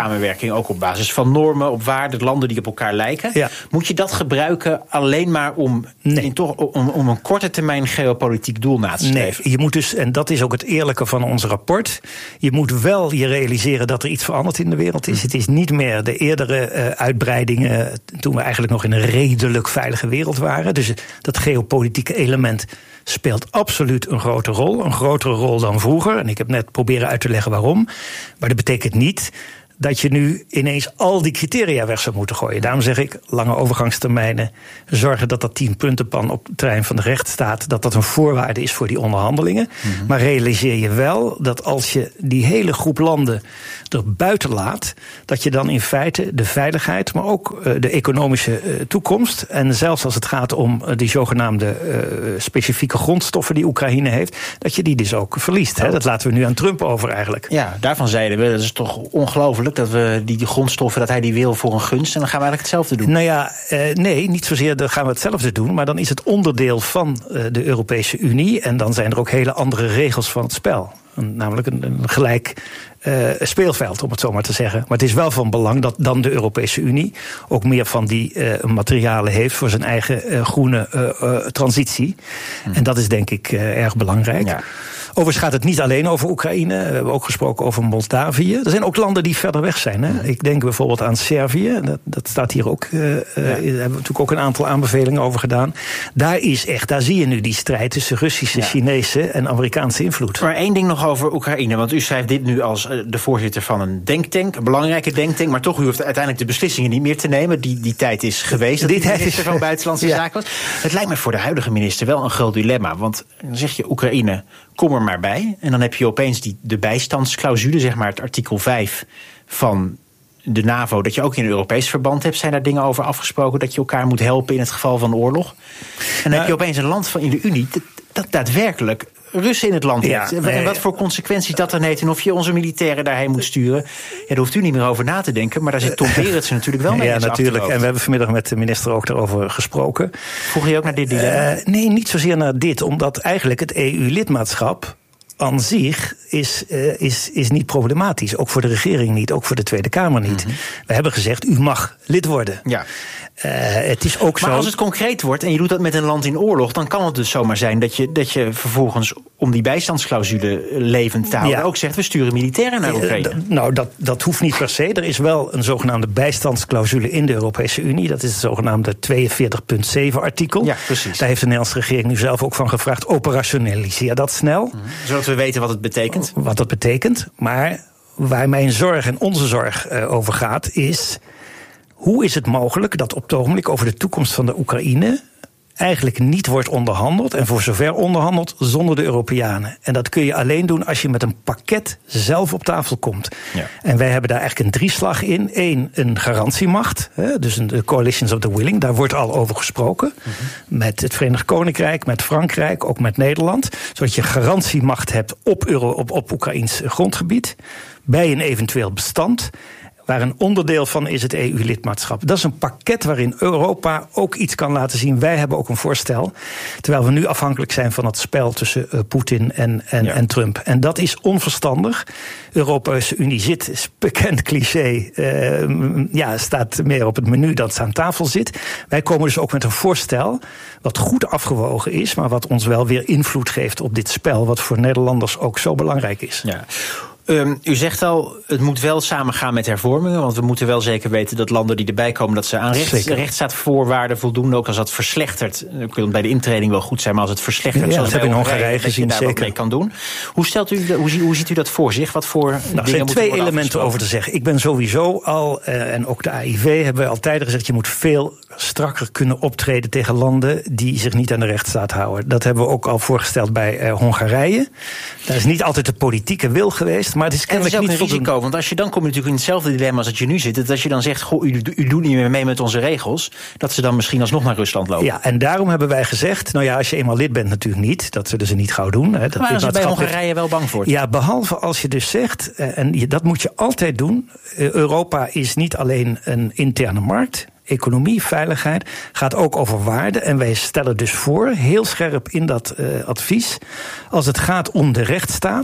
[SPEAKER 2] samenwerking ook op basis van normen, op waarden, landen die op elkaar lijken. Ja. Moet je dat gebruiken alleen maar om, nee. in toch, om, om een korte termijn geopolitiek doel na te streven?
[SPEAKER 19] Nee, je moet dus, en dat is ook het eerlijke van ons rapport, je moet wel je realiseren dat er iets veranderd in de wereld is. Hm. Het is niet meer de eerdere uh, uitbreidingen toen we eigenlijk nog in een redelijk veilige wereld waren. Dus dat geopolitieke element speelt absoluut een grote rol. Een grotere rol dan vroeger. En ik heb net proberen uit te leggen waarom. Maar dat betekent niet dat je nu ineens al die criteria weg zou moeten gooien. Daarom zeg ik, lange overgangstermijnen, zorgen dat dat tienpuntenplan op het terrein van de rechtsstaat, dat dat een voorwaarde is voor die onderhandelingen. Mm-hmm. Maar realiseer je wel dat als je die hele groep landen er buiten laat, dat je dan in feite de veiligheid, maar ook uh, de economische uh, toekomst, en zelfs als het gaat om uh, die zogenaamde uh, specifieke grondstoffen die Oekraïne heeft, dat je die dus ook verliest. Oh. Hè? Dat laten we nu aan Trump over eigenlijk.
[SPEAKER 2] Ja, daarvan zeiden we, dat is toch ongelooflijk dat we die, die grondstoffen, dat hij die wil voor een gunst, en dan gaan we eigenlijk hetzelfde doen.
[SPEAKER 19] Nou ja, uh, nee, niet zozeer dan gaan we hetzelfde doen, maar dan is het onderdeel van uh, de Europese Unie en dan zijn er ook hele andere regels van het spel. Een, namelijk een, een gelijk uh, speelveld, om het zo maar te zeggen. Maar het is wel van belang dat dan de Europese Unie ook meer van die uh, materialen heeft voor zijn eigen uh, groene uh, uh, transitie. Hm. En dat is denk ik uh, erg belangrijk. Ja. Overigens gaat het niet alleen over Oekraïne. We hebben ook gesproken over Moldavië. Er zijn ook landen die verder weg zijn. Hè? Ik denk bijvoorbeeld aan Servië. Dat, dat staat hier ook. Uh, ja. Daar hebben we natuurlijk ook een aantal aanbevelingen over gedaan. Daar is echt, daar zie je nu die strijd tussen Russische, ja. Chinese en Amerikaanse invloed.
[SPEAKER 2] Maar één ding nog over Oekraïne. Want u schrijft dit nu als de voorzitter van een denktank. Een belangrijke denktank. Maar toch, u hoeft uiteindelijk de beslissingen niet meer te nemen. Die, die tijd is geweest. Dat die minister van Buitenlandse ja. Zaken was. Het lijkt me voor de huidige minister wel een groot dilemma. Want dan zeg je Oekraïne, kom er maar bij. En dan heb je opeens die, de bijstandsclausule, zeg maar het artikel vijf van de NAVO, dat je ook in een Europees verband hebt. Zijn daar dingen over afgesproken dat je elkaar moet helpen in het geval van oorlog? En dan nou, heb je opeens een land van in de Unie dat, dat daadwerkelijk Russen in het land ja, heeft. En nee, wat voor consequenties dat dan heeft en of je onze militairen daarheen moet sturen. Ja, daar hoeft u niet meer over na te denken. Maar daar zit Tom Berendsen natuurlijk wel mee.
[SPEAKER 19] Ja, natuurlijk. En we hebben vanmiddag met de minister ook daarover gesproken.
[SPEAKER 2] Vroeg je ook naar dit dilemma?
[SPEAKER 19] Uh, nee, niet zozeer naar dit. Omdat eigenlijk het E U-lidmaatschap aan zich is, uh, is, is niet problematisch. Ook voor de regering niet, ook voor de Tweede Kamer niet. Mm-hmm. We hebben gezegd, u mag lid worden.
[SPEAKER 2] Ja.
[SPEAKER 19] Uh, het is ook
[SPEAKER 2] maar
[SPEAKER 19] zo,
[SPEAKER 2] als het concreet wordt en je doet dat met een land in oorlog, dan kan het dus zomaar zijn dat je, dat je vervolgens om die bijstandsclausule levend te houden ja. ook zegt, we sturen militairen naar Oekraïne. Uh, d-
[SPEAKER 19] nou, dat, dat hoeft niet per se. Er is wel een zogenaamde bijstandsclausule in de Europese Unie. Dat is het zogenaamde tweeënveertig punt zeven artikel. Ja, precies. Daar heeft de Nederlandse regering nu zelf ook van gevraagd, operationaliseer dat snel. Mm-hmm.
[SPEAKER 2] Zodat we weten wat het betekent.
[SPEAKER 19] Wat dat betekent. Maar waar mijn zorg en onze zorg uh, over gaat, is hoe is het mogelijk dat op het ogenblik over de toekomst van de Oekraïne eigenlijk niet wordt onderhandeld, en voor zover onderhandeld, zonder de Europeanen. En dat kun je alleen doen als je met een pakket zelf op tafel komt. Ja. En wij hebben daar eigenlijk een drieslag in. Eén, een garantiemacht, hè, dus de Coalitions of the Willing, daar wordt al over gesproken. Mm-hmm. Met het Verenigd Koninkrijk, met Frankrijk, ook met Nederland. Zodat je garantiemacht hebt op, Euro, op, op Oekraïns grondgebied, bij een eventueel bestand, waar een onderdeel van is het E U-lidmaatschap. Dat is een pakket waarin Europa ook iets kan laten zien. Wij hebben ook een voorstel. Terwijl we nu afhankelijk zijn van het spel tussen uh, Poetin en, en, ja. en Trump. En dat is onverstandig. De Europese Unie zit, is bekend cliché, uh, ja, staat meer op het menu dat ze aan tafel zit. Wij komen dus ook met een voorstel wat goed afgewogen is, maar wat ons wel weer invloed geeft op dit spel, wat voor Nederlanders ook zo belangrijk is.
[SPEAKER 2] Ja. Um, u zegt al, het moet wel samengaan met hervormingen, want we moeten wel zeker weten dat landen die erbij komen, dat ze aan rechts, rechtsstaatvoorwaarden voldoen. Ook als dat verslechtert, dat kan bij de intreding wel goed zijn, maar als het verslechtert, ja,
[SPEAKER 19] zoals dat hebben we in Hongarije gezien,
[SPEAKER 2] daar
[SPEAKER 19] zeker
[SPEAKER 2] wat mee kan doen. Hoe, stelt u, hoe, hoe ziet u dat voor zich? Wat voor nou, dingen
[SPEAKER 19] er zijn twee elementen
[SPEAKER 2] over
[SPEAKER 19] te zeggen. Ik ben sowieso al, uh, en ook de A I V hebben we al tijden gezegd, je moet veel strakker kunnen optreden tegen landen die zich niet aan de rechtsstaat houden. Dat hebben we ook al voorgesteld bij uh, Hongarije. Daar is niet altijd de politieke wil geweest, maar het is kennelijk
[SPEAKER 2] niet
[SPEAKER 19] niet
[SPEAKER 2] een risico, voldoen. Want als je dan kom je natuurlijk in hetzelfde dilemma als dat je nu zit, dat als je dan zegt, goh, u, u doet niet meer mee met onze regels, dat ze dan misschien alsnog naar Rusland lopen.
[SPEAKER 19] Ja, en daarom hebben wij gezegd, nou ja, als je eenmaal lid bent natuurlijk niet, dat zullen ze niet gauw doen. Hè, dat
[SPEAKER 2] maar ze bij Hongarije heeft, wel bang voor.
[SPEAKER 19] Ja, behalve als je dus zegt, en dat moet je altijd doen, Europa is niet alleen een interne markt. Economie, veiligheid, gaat ook over waarden. En wij stellen dus voor, heel scherp in dat uh, advies, als het gaat om de rechtsstaat,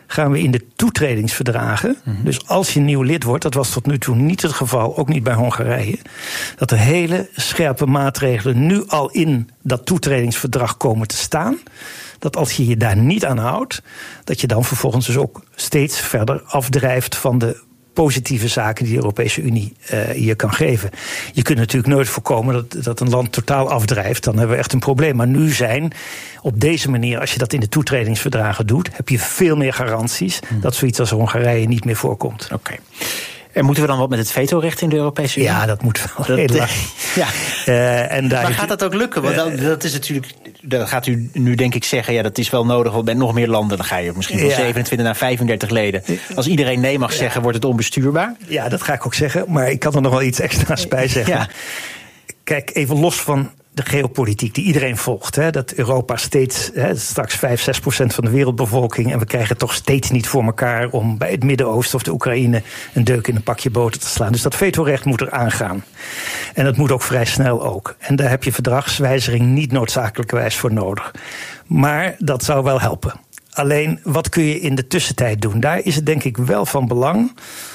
[SPEAKER 19] gaan we in de toetredingsverdragen, mm-hmm. dus als je nieuw lid wordt, dat was tot nu toe niet het geval, ook niet bij Hongarije, dat er hele scherpe maatregelen nu al in dat toetredingsverdrag komen te staan. Dat als je je daar niet aan houdt, dat je dan vervolgens dus ook steeds verder afdrijft van de positieve zaken die de Europese Unie uh, je kan geven. Je kunt natuurlijk nooit voorkomen dat, dat een land totaal afdrijft. Dan hebben we echt een probleem. Maar nu zijn op deze manier, als je dat in de toetredingsverdragen doet, heb je veel meer garanties hmm. dat zoiets als Hongarije niet meer voorkomt.
[SPEAKER 2] Oké. Okay. En moeten we dan wat met het vetorecht in de Europese Unie?
[SPEAKER 19] Ja, dat moet wel. Dat, heel lang.
[SPEAKER 2] Ja.
[SPEAKER 19] Uh, en daar
[SPEAKER 2] maar gaat dat ook lukken? Want dat, dat is natuurlijk. Dan gaat u nu denk ik zeggen, ja, dat is wel nodig, want met nog meer landen, dan ga je misschien van ja. zevenentwintig naar vijfendertig leden. Als iedereen nee mag zeggen, ja. wordt het onbestuurbaar?
[SPEAKER 19] Ja, dat ga ik ook zeggen, maar ik kan er nog wel iets extra's bij zeggen. Ja. Kijk, even los van de geopolitiek die iedereen volgt. Hè, dat Europa steeds, hè, straks vijf, zes procent van de wereldbevolking, en we krijgen toch steeds niet voor elkaar om bij het Midden-Oosten of de Oekraïne een deuk in een pakje boter te slaan. Dus dat vetorecht moet er aangaan. En dat moet ook vrij snel ook. En daar heb je verdragswijziging niet noodzakelijkerwijs voor nodig. Maar dat zou wel helpen. Alleen, wat kun je in de tussentijd doen? Daar is het denk ik wel van belang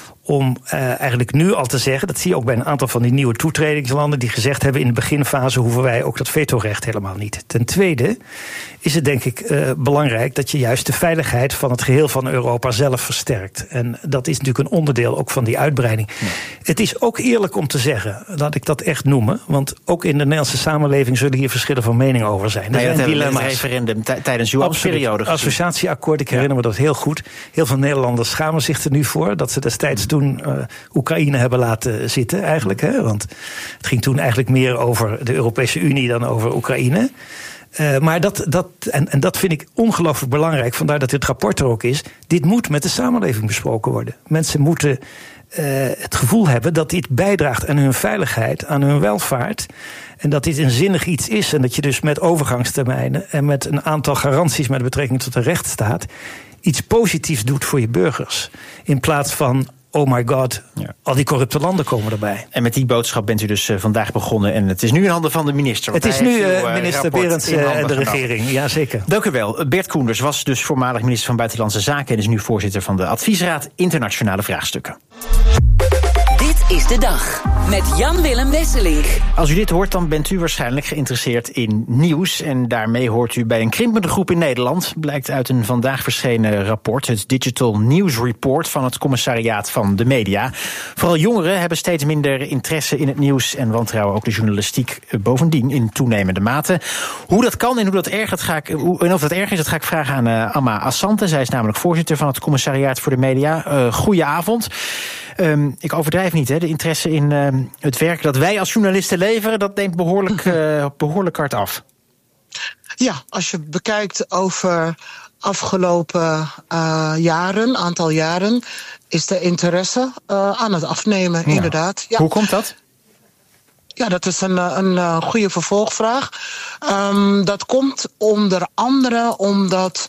[SPEAKER 19] om uh, eigenlijk nu al te zeggen, dat zie je ook bij een aantal van die nieuwe toetredingslanden, die gezegd hebben in de beginfase hoeven wij ook dat vetorecht helemaal niet. Ten tweede is het denk ik uh, belangrijk dat je juist de veiligheid van het geheel van Europa zelf versterkt. En dat is natuurlijk een onderdeel ook van die uitbreiding. Ja. Het is ook eerlijk om te zeggen, laat ik dat echt noemen, want ook in de Nederlandse samenleving zullen hier verschillen van mening over zijn.
[SPEAKER 2] Nou ja, dat hebben we het referendum t- tijdens uw periode.
[SPEAKER 19] Associatieakkoord, ik herinner ja. me dat heel goed. Heel veel Nederlanders schamen zich er nu voor dat ze destijds toen uh, Oekraïne hebben laten zitten eigenlijk. Hè? Want het ging toen eigenlijk meer over de Europese Unie dan over Oekraïne. Uh, maar dat, dat, en, en dat vind ik ongelooflijk belangrijk, vandaar dat dit rapport er ook is. Dit moet met de samenleving besproken worden. Mensen moeten uh, het gevoel hebben dat dit bijdraagt aan hun veiligheid, aan hun welvaart. En dat dit een zinnig iets is. En dat je dus met overgangstermijnen en met een aantal garanties met betrekking tot de rechtsstaat iets positiefs doet voor je burgers. In plaats van, oh my god, ja. al die corrupte landen komen erbij.
[SPEAKER 2] En met die boodschap bent u dus uh, vandaag begonnen. En het is nu in handen van de minister.
[SPEAKER 19] Het is nu uh, minister Berends uh, en de regering, ja zeker.
[SPEAKER 2] Dank u wel. Bert Koenders was dus voormalig minister van Buitenlandse Zaken en is nu voorzitter van de Adviesraad Internationale Vraagstukken.
[SPEAKER 16] Dit is de dag met Jan-Willem Wesselink.
[SPEAKER 2] Als u dit hoort, dan bent u waarschijnlijk geïnteresseerd in nieuws. En daarmee hoort u bij een krimpende groep in Nederland. Blijkt uit een vandaag verschenen rapport, het Digital News Report van het Commissariaat van de Media. Vooral jongeren hebben steeds minder interesse in het nieuws en wantrouwen ook de journalistiek bovendien in toenemende mate. Hoe dat kan en hoe dat erg, dat ga ik, en of dat erg is, dat ga ik vragen aan uh, Amma Assante. Zij is namelijk voorzitter van het Commissariaat voor de Media. Uh, goedenavond. Um, ik overdrijf niet, hè. De interesse in uh, het werk dat wij als journalisten leveren, dat neemt behoorlijk, uh, behoorlijk hard af.
[SPEAKER 13] Ja, als je bekijkt over afgelopen uh, jaren, aantal jaren, is de interesse uh, aan het afnemen, ja. inderdaad. Ja.
[SPEAKER 2] Hoe komt dat?
[SPEAKER 13] Ja, dat is een, een, een goede vervolgvraag. Um, dat komt onder andere omdat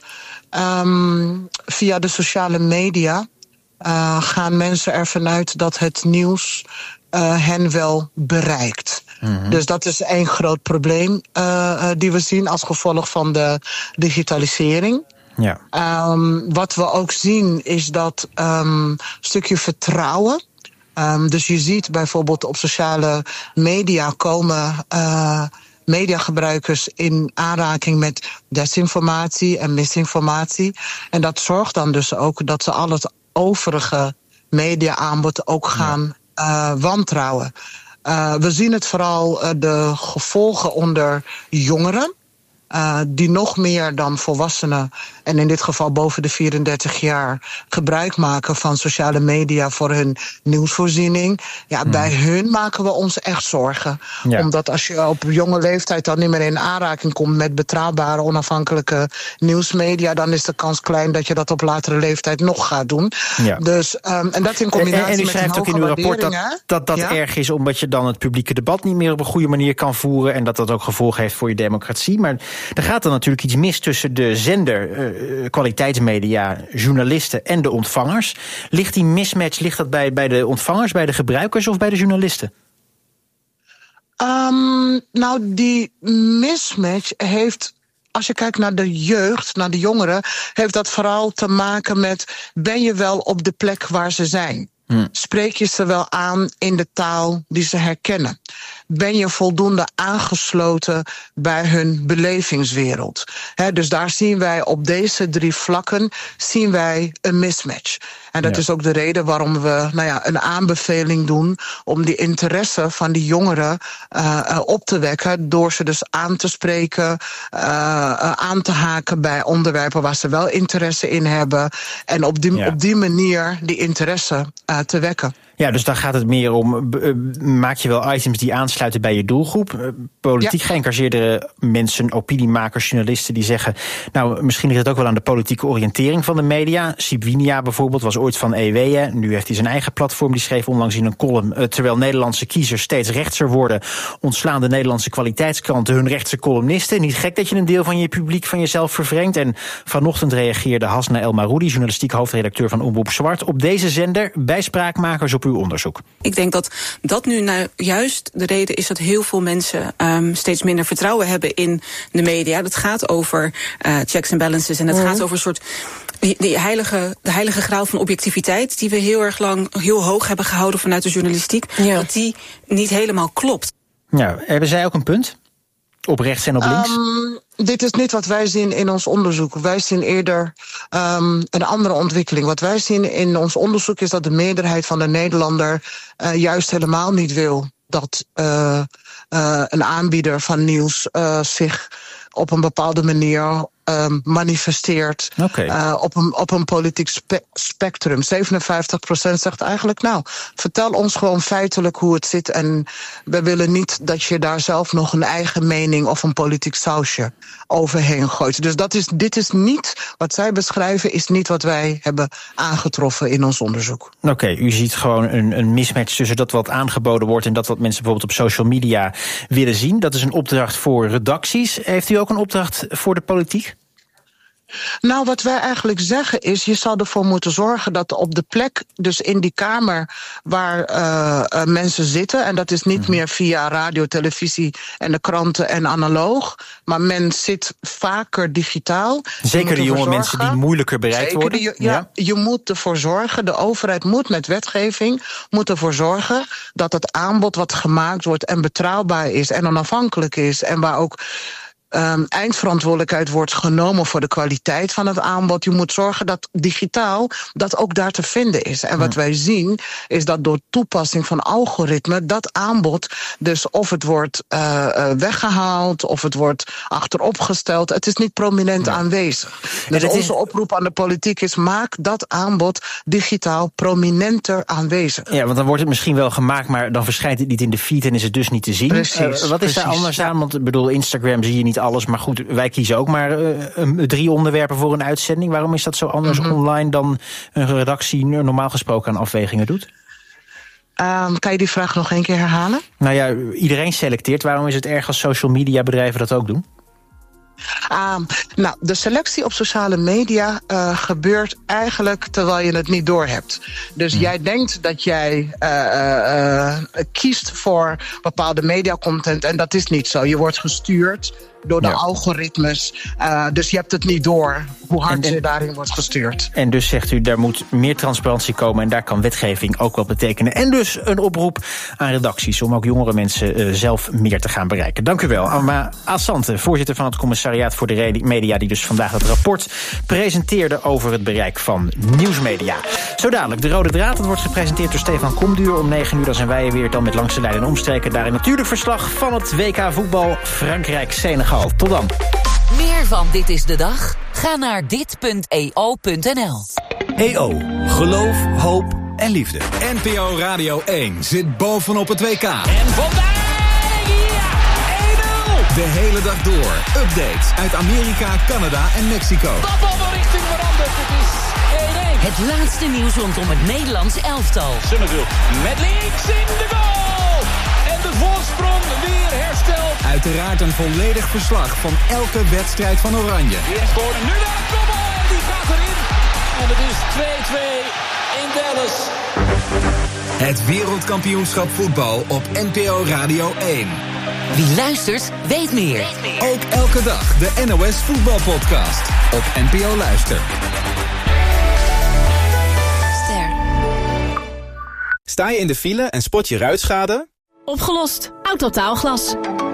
[SPEAKER 13] um, via de sociale media Uh, gaan mensen ervan uit dat het nieuws uh, hen wel bereikt. Mm-hmm. Dus dat is één groot probleem uh, uh, die we zien als gevolg van de digitalisering.
[SPEAKER 2] Ja.
[SPEAKER 13] Um, wat we ook zien is dat um, een stukje vertrouwen. Um, dus je ziet bijvoorbeeld op sociale media komen Uh, mediagebruikers in aanraking met desinformatie en misinformatie. En dat zorgt dan dus ook dat ze al het overige media-aanbod ook gaan uh, wantrouwen. Uh, we zien het vooral uh, de gevolgen onder jongeren. Uh, die nog meer dan volwassenen, en in dit geval boven de vierendertig jaar, gebruik maken van sociale media voor hun nieuwsvoorziening. Ja, hmm. bij hun maken we ons echt zorgen. Ja. Omdat als je op jonge leeftijd dan niet meer in aanraking komt met betrouwbare, onafhankelijke nieuwsmedia, dan is de kans klein dat je dat op latere leeftijd nog gaat doen. Ja. Dus, um, en dat in combinatie
[SPEAKER 2] en, en u
[SPEAKER 13] met
[SPEAKER 2] schrijft ook in uw rapport dat dat, dat ja? erg is, omdat je dan het publieke debat niet meer op een goede manier kan voeren en dat dat ook gevolgen heeft voor je democratie. Maar er gaat dan natuurlijk iets mis tussen de zender, uh, kwaliteitsmedia, journalisten en de ontvangers. Ligt die mismatch, ligt dat bij, bij de ontvangers, bij de gebruikers of bij de journalisten?
[SPEAKER 13] Um, nou, die mismatch heeft als je kijkt naar de jeugd, naar de jongeren, heeft dat vooral te maken met, ben je wel op de plek waar ze zijn? Hmm. Spreek je ze wel aan in de taal die ze herkennen? Ben je voldoende aangesloten bij hun belevingswereld? He, dus daar zien wij op deze drie vlakken zien wij een mismatch. En dat ja. is ook de reden waarom we nou ja, een aanbeveling doen om die interesse van die jongeren uh, uh, op te wekken, door ze dus aan te spreken, uh, uh, aan te haken bij onderwerpen waar ze wel interesse in hebben. En op die, ja. op die manier die interesse uh, te wekken.
[SPEAKER 2] Ja, dus dan gaat het meer om, uh, maak je wel items die aansluiten bij je doelgroep? Uh, politiek ja. geëngageerde mensen, opiniemakers, journalisten die zeggen, nou, misschien ligt het ook wel aan de politieke oriëntering van de media. Sibwinia bijvoorbeeld was ooit van E W, hè. Nu heeft hij zijn eigen platform. Die schreef onlangs in een column, uh, terwijl Nederlandse kiezers steeds rechtser worden, ontslaan de Nederlandse kwaliteitskranten hun rechtse columnisten. Niet gek dat je een deel van je publiek van jezelf vervreemdt. En vanochtend reageerde Hasna El Maroudi, journalistiek hoofdredacteur van Omroep Zwart, op deze zender bij Spraakmakers op uw onderzoek.
[SPEAKER 20] Ik denk dat dat nu nou juist de reden is dat heel veel mensen um, steeds minder vertrouwen hebben in de media. Dat gaat over uh, checks and balances en het mm. gaat over een soort die, die heilige, de heilige graal van objectiviteit die we heel erg lang heel hoog hebben gehouden vanuit de journalistiek. Ja. Dat die niet helemaal klopt.
[SPEAKER 2] Ja, hebben zij ook een punt? Op rechts en op links?
[SPEAKER 13] Um, dit is niet wat wij zien in ons onderzoek. Wij zien eerder um, een andere ontwikkeling. Wat wij zien in ons onderzoek is dat de meerderheid van de Nederlander uh, juist helemaal niet wil dat uh, uh, een aanbieder van nieuws uh, zich op een bepaalde manier Um, manifesteert okay. uh, op, een, op een politiek spe- spectrum. zevenenvijftig procent zegt eigenlijk, nou, vertel ons gewoon feitelijk hoe het zit en we willen niet dat je daar zelf nog een eigen mening of een politiek sausje overheen gooit. Dus dat is, dit is niet, wat zij beschrijven, is niet wat wij hebben aangetroffen in ons onderzoek.
[SPEAKER 2] Oké, okay, u ziet gewoon een, een mismatch tussen dat wat aangeboden wordt en dat wat mensen bijvoorbeeld op social media willen zien. Dat is een opdracht voor redacties. Heeft u ook een opdracht voor de politiek?
[SPEAKER 13] Nou, wat wij eigenlijk zeggen is, je zou ervoor moeten zorgen dat op de plek, dus in die kamer waar uh, uh, mensen zitten, en dat is niet mm-hmm. meer via radio, televisie en de kranten en analoog, maar men zit vaker digitaal.
[SPEAKER 2] Zeker de jonge zorgen, mensen die moeilijker bereikt worden.
[SPEAKER 13] Je, ja, ja, je moet ervoor zorgen, de overheid moet met wetgeving moet ervoor zorgen dat het aanbod wat gemaakt wordt en betrouwbaar is en onafhankelijk is en waar ook Um, eindverantwoordelijkheid wordt genomen voor de kwaliteit van het aanbod. Je moet zorgen dat digitaal dat ook daar te vinden is. En wat wij zien is dat door toepassing van algoritmen dat aanbod, dus of het wordt uh, uh, weggehaald of het wordt achteropgesteld, het is niet prominent ja. aanwezig. Dus onze is... oproep aan de politiek is, maak dat aanbod digitaal prominenter aanwezig.
[SPEAKER 2] Ja, want dan wordt het misschien wel gemaakt, maar dan verschijnt het niet in de feed en is het dus niet te zien.
[SPEAKER 13] Precies, uh,
[SPEAKER 2] wat is
[SPEAKER 13] precies.
[SPEAKER 2] daar anders aan? Want ik bedoel, Instagram zie je niet alles, maar goed, wij kiezen ook maar uh, drie onderwerpen voor een uitzending. Waarom is dat zo anders mm-hmm. online dan een redactie normaal gesproken aan afwegingen doet?
[SPEAKER 13] Um, kan je die vraag nog één keer herhalen?
[SPEAKER 2] Nou ja, iedereen selecteert. Waarom is het erg als social media bedrijven dat ook doen?
[SPEAKER 13] Um, nou, de selectie op sociale media uh, gebeurt eigenlijk terwijl je het niet doorhebt. Dus hmm. jij denkt dat jij uh, uh, uh, kiest voor bepaalde mediacontent en dat is niet zo. Je wordt gestuurd door de ja. algoritmes. Uh, dus je hebt het niet door hoe hard en, en, je daarin wordt gestuurd.
[SPEAKER 2] En dus zegt u, daar moet meer transparantie komen en daar kan wetgeving ook wel betekenen. En dus een oproep aan redacties om ook jongere mensen uh, zelf meer te gaan bereiken. Dank u wel. Alma Assante, voorzitter van het commissariaat voor de media, die dus vandaag het rapport presenteerde over het bereik van nieuwsmedia. Zo dadelijk, de rode draad, dat wordt gepresenteerd door Stefan Komduur. Om negen uur dan zijn wij weer dan met Langs de Lijn en Omstreken. Daarin natuurlijk verslag van het W K voetbal Frankrijk-Senegal. Tot dan.
[SPEAKER 16] Meer van Dit is de Dag? Ga naar dit punt e o punt n l.
[SPEAKER 5] E O. Geloof, hoop en liefde. N P O Radio één zit bovenop het W K.
[SPEAKER 4] En vandaag, ja, één nul!
[SPEAKER 5] De hele dag door. Updates uit Amerika, Canada en Mexico.
[SPEAKER 4] Dat bal de richting veranderd. Het is één één.
[SPEAKER 16] Het laatste nieuws rondom het Nederlands elftal.
[SPEAKER 4] Summerville met links in de goal. En de voorsprong weer hersteld.
[SPEAKER 5] Uiteraard een volledig verslag van elke wedstrijd van Oranje.
[SPEAKER 4] Weer scoren, nu naar de kopbal en die gaat erin. En het is twee twee in Dallas.
[SPEAKER 5] Het wereldkampioenschap voetbal op N P O Radio één.
[SPEAKER 16] Wie luistert, weet meer.
[SPEAKER 5] Ook elke dag de N O S Voetbalpodcast op N P O Luister.
[SPEAKER 6] Ster.
[SPEAKER 21] Sta je in de file en spot je ruitschade?
[SPEAKER 6] Opgelost. Autotaalglas.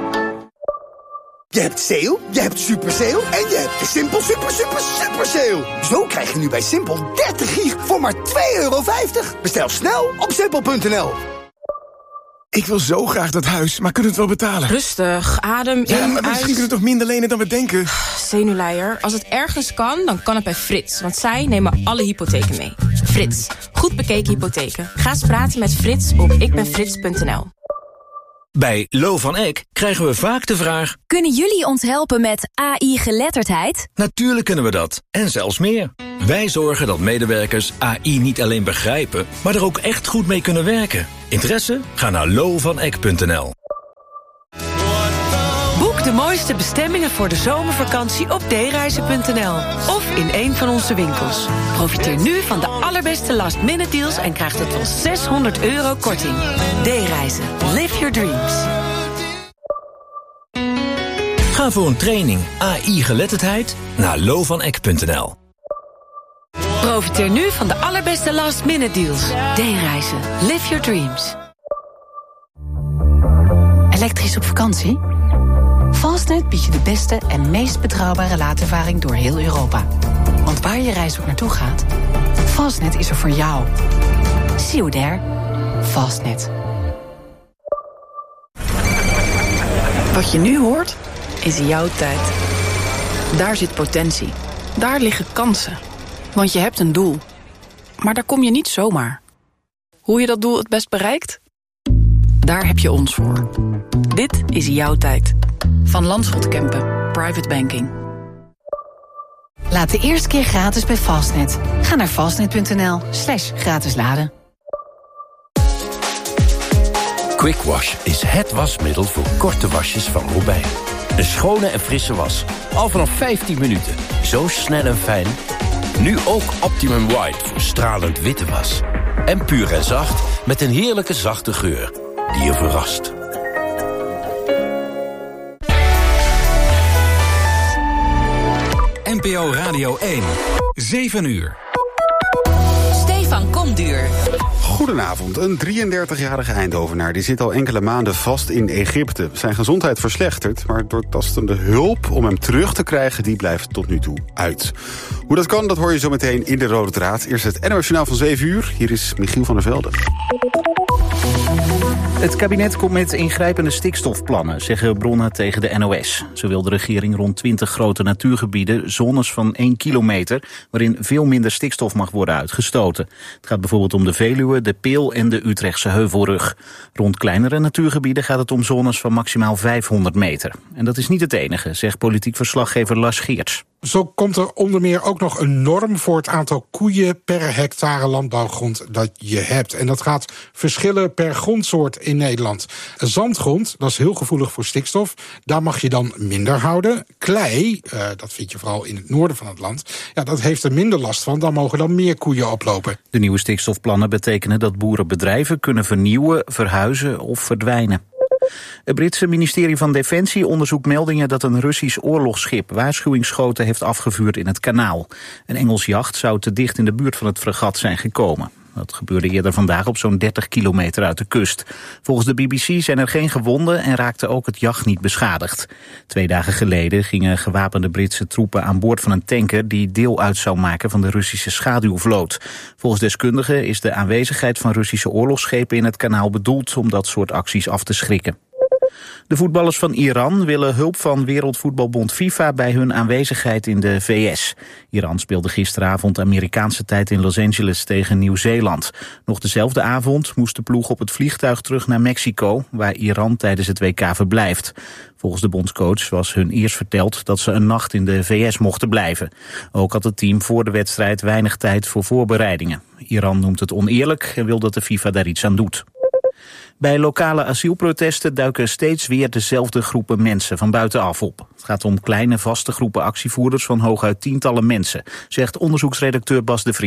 [SPEAKER 22] Je hebt sale, je hebt super sale en je hebt de Simpel super super super sale. Zo krijg je nu bij Simpel dertig gig voor maar twee euro vijftig. Bestel snel op simpel punt n l.
[SPEAKER 23] Ik wil zo graag dat huis, maar kunnen we het wel betalen?
[SPEAKER 24] Rustig, adem
[SPEAKER 23] ja,
[SPEAKER 24] in,
[SPEAKER 23] maar misschien
[SPEAKER 24] uit.
[SPEAKER 23] kunnen we toch minder lenen dan we denken?
[SPEAKER 24] Zenuwleier, als het ergens kan, dan kan het bij Frits. Want zij nemen alle hypotheken mee. Frits, goed bekeken hypotheken. Ga eens praten met Frits op ikbenfrits punt n l.
[SPEAKER 25] Bij Lo van Eck krijgen we vaak de vraag:
[SPEAKER 6] Kunnen jullie ons helpen met A I-geletterdheid?
[SPEAKER 25] Natuurlijk kunnen we dat, en zelfs meer. Wij zorgen dat medewerkers A I niet alleen begrijpen, maar er ook echt goed mee kunnen werken. Interesse? Ga naar lo van eck punt n l.
[SPEAKER 26] Boek de mooiste bestemmingen voor de zomervakantie op d reizen punt n l of in een van onze winkels. Profiteer nu van de allerbeste last-minute deals en krijg tot wel zeshonderd euro korting. D-reizen. Live your dreams.
[SPEAKER 25] Ga voor een training A I-geletterdheid naar lo van eck punt n l.
[SPEAKER 26] Profiteer nu van de allerbeste last-minute deals. D-reizen. Live your dreams.
[SPEAKER 7] Elektrisch op vakantie? Fastnet biedt je de beste en meest betrouwbare laadervaring door heel Europa. Want waar je reis ook naartoe gaat, Fastnet is er voor jou. See you there. Fastnet. Wat je nu hoort, is jouw tijd. Daar zit potentie. Daar liggen kansen. Want je hebt een doel. Maar daar kom je niet zomaar. Hoe je dat doel het best bereikt? Daar heb je ons voor. Dit is jouw tijd. Van Landschot Kempen. Private Banking. Laat de eerste keer gratis bij Fastnet. Ga naar fastnet punt n l slash gratis laden.
[SPEAKER 27] Quick Wash is het wasmiddel voor korte wasjes van Robijn. Een schone en frisse was. Al vanaf vijftien minuten. Zo snel en fijn. Nu ook Optimum White voor stralend witte was. En puur en zacht met een heerlijke zachte geur die je verrast.
[SPEAKER 5] N P O Radio één. zeven uur.
[SPEAKER 16] Stefan Komduur.
[SPEAKER 28] Goedenavond. Een drieëndertigjarige Eindhovenaar die zit al enkele maanden vast in Egypte. Zijn gezondheid verslechtert, maar doortastende hulp om hem terug te krijgen, die blijft tot nu toe uit. Hoe dat kan, dat hoor je zo meteen in de Rode Draad. Eerst het N O S Journaal van zeven uur. Hier is Michiel van der Velde.
[SPEAKER 14] Het kabinet komt met ingrijpende stikstofplannen, zeggen bronnen tegen de N O S. Zo wil de regering rond twintig grote natuurgebieden zones van één kilometer... waarin veel minder stikstof mag worden uitgestoten. Het gaat bijvoorbeeld om de Veluwe, de Peel en de Utrechtse Heuvelrug. Rond kleinere natuurgebieden gaat het om zones van maximaal vijfhonderd meter. En dat is niet het enige, zegt politiek verslaggever Lars Geerts.
[SPEAKER 29] Zo komt er onder meer ook nog een norm voor het aantal koeien per hectare landbouwgrond dat je hebt. En dat gaat verschillen per grondsoort in Nederland. Zandgrond, dat is heel gevoelig voor stikstof. Daar mag je dan minder houden. Klei, uh, dat vind je vooral in het noorden van het land. Ja, dat heeft er minder last van. Daar mogen dan meer koeien oplopen.
[SPEAKER 14] De nieuwe stikstofplannen betekenen dat boerenbedrijven kunnen vernieuwen, verhuizen of verdwijnen. Het Britse ministerie van Defensie onderzoekt meldingen dat een Russisch oorlogsschip waarschuwingsschoten heeft afgevuurd in het kanaal. Een Engels jacht zou te dicht in de buurt van het fregat zijn gekomen. Dat gebeurde eerder vandaag op zo'n dertig kilometer uit de kust. Volgens de B B C zijn er geen gewonden en raakte ook het jacht niet beschadigd. Twee dagen geleden gingen gewapende Britse troepen aan boord van een tanker die deel uit zou maken van de Russische schaduwvloot. Volgens deskundigen is de aanwezigheid van Russische oorlogsschepen in het kanaal bedoeld om dat soort acties af te schrikken. De voetballers van Iran willen hulp van Wereldvoetbalbond FIFA bij hun aanwezigheid in de V S. Iran speelde gisteravond Amerikaanse tijd in Los Angeles tegen Nieuw-Zeeland. Nog dezelfde avond moest de ploeg op het vliegtuig terug naar Mexico, waar Iran tijdens het W K verblijft. Volgens de bondscoach was hun eerst verteld dat ze een nacht in de V S mochten blijven. Ook had het team voor de wedstrijd weinig tijd voor voorbereidingen. Iran noemt het oneerlijk en wil dat de FIFA daar iets aan doet. Bij lokale asielprotesten duiken steeds weer dezelfde groepen mensen van buitenaf op. Het gaat om kleine vaste groepen actievoerders van hooguit tientallen mensen, zegt onderzoeksredacteur Bas de Vries.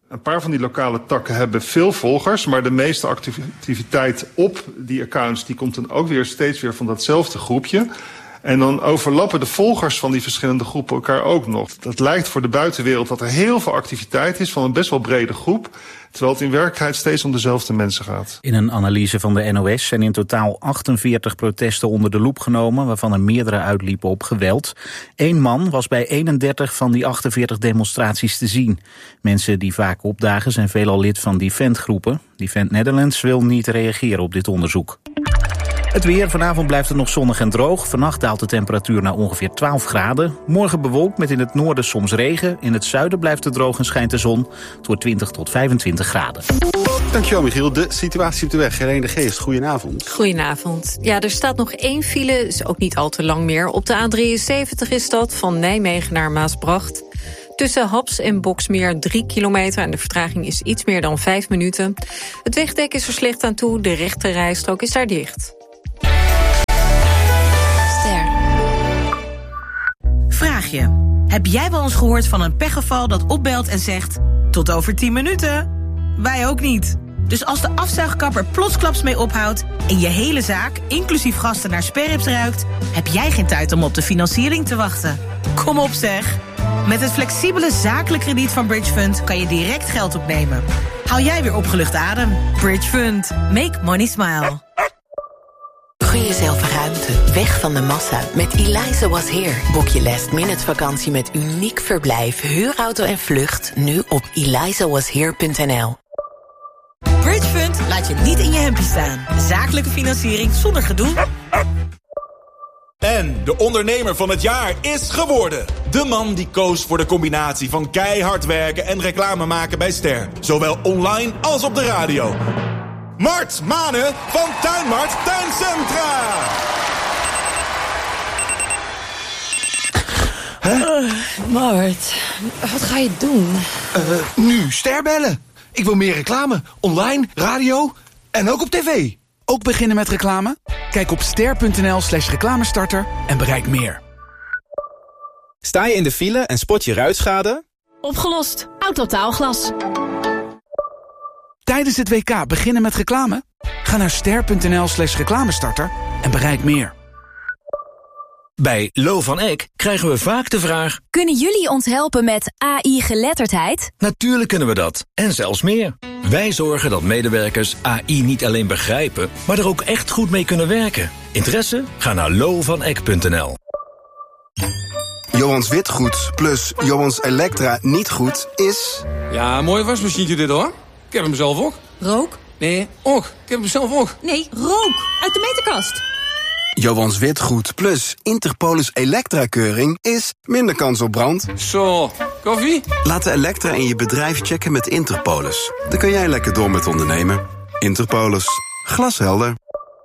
[SPEAKER 1] Een paar van die lokale takken hebben veel volgers, maar de meeste activiteit op die accounts die komt dan ook weer steeds weer van datzelfde groepje. En dan overlappen de volgers van die verschillende groepen elkaar ook nog. Dat lijkt voor de buitenwereld dat er heel veel activiteit is van een best wel brede groep, terwijl het in werkelijkheid steeds om dezelfde mensen gaat.
[SPEAKER 14] In een analyse van de N O S zijn in totaal achtenveertig protesten onder de loep genomen, waarvan er meerdere uitliepen op geweld. Eén man was bij eenendertig van die achtenveertig demonstraties te zien. Mensen die vaak opdagen zijn veelal lid van Defend-groepen. Defend Netherlands wil niet reageren op dit onderzoek. Het weer. Vanavond blijft het nog zonnig en droog. Vannacht daalt de temperatuur naar ongeveer twaalf graden. Morgen bewolkt met in het noorden soms regen. In het zuiden blijft het droog en schijnt de zon. Het wordt twintig tot vijfentwintig graden.
[SPEAKER 28] Dankjewel, Michiel. De situatie op de weg. Helene de Geest, goedenavond.
[SPEAKER 3] Goedenavond. Ja, er staat nog één file, is ook niet al te lang meer. Op de A drieënzeventig is dat, van Nijmegen naar Maasbracht. Tussen Haps en Boksmeer drie kilometer en de vertraging is iets meer dan vijf minuten. Het wegdek is er slecht aan toe, de rechte rijstrook is daar dicht.
[SPEAKER 8] Vraag je, heb jij wel eens gehoord van een pechgeval dat opbelt en zegt tot over tien minuten? Wij ook niet. Dus als de afzuigkapper plotsklaps mee ophoudt en je hele zaak, inclusief gasten, naar sperrips ruikt, heb jij geen tijd om op de financiering te wachten. Kom op zeg. Met het flexibele zakelijk krediet van Bridge Fund kan je direct geld opnemen. Haal jij weer opgelucht adem. Bridge Fund. Make money smile.
[SPEAKER 9] Gun jezelf ruimte, weg van de massa. Met Eliza Was Here. Boek je last minute vakantie met uniek verblijf, huurauto en vlucht nu op eliza was here punt n l.
[SPEAKER 8] Bridge Fund laat je niet in je hempie staan. Zakelijke financiering zonder gedoe.
[SPEAKER 10] En de ondernemer van het jaar is geworden. De man die koos voor de combinatie van keihard werken en reclame maken bij Ster. Zowel online als op de radio. Mart Manen van Tuinmart Tuincentra.
[SPEAKER 11] Huh? Uh, Mart, wat ga je doen?
[SPEAKER 12] Uh, nu Ster bellen. Ik wil meer reclame. Online, radio en ook op tv.
[SPEAKER 15] Ook beginnen met reclame? Kijk op ster punt n l slash reclamestarter en bereik meer.
[SPEAKER 21] Sta je in de file en spot je ruitschade?
[SPEAKER 6] Opgelost. Autotaalglas.
[SPEAKER 15] Tijdens het W K beginnen met reclame? Ga naar ster punt n l slash reclamestarter en bereik meer.
[SPEAKER 25] Bij Lo van Eck krijgen we vaak de vraag:
[SPEAKER 6] kunnen jullie ons helpen met A I-geletterdheid?
[SPEAKER 25] Natuurlijk kunnen we dat, en zelfs meer. Wij zorgen dat medewerkers A I niet alleen begrijpen, maar er ook echt goed mee kunnen werken. Interesse? Ga naar lo van eck punt n l.
[SPEAKER 22] Johans Witgoed plus Johans Elektra niet goed is...
[SPEAKER 18] Ja, mooi wasmachientje dit hoor. Ik heb hem zelf ook.
[SPEAKER 24] Rook?
[SPEAKER 18] Nee, ook. Ik heb hem zelf ook.
[SPEAKER 24] Nee, rook. Uit de meterkast.
[SPEAKER 22] Johans Witgoed plus Interpolis Elektra-keuring is minder kans op brand.
[SPEAKER 18] Zo, koffie?
[SPEAKER 22] Laat de Elektra in je bedrijf checken met Interpolis. Dan kun jij lekker door met ondernemen. Interpolis. Glashelder.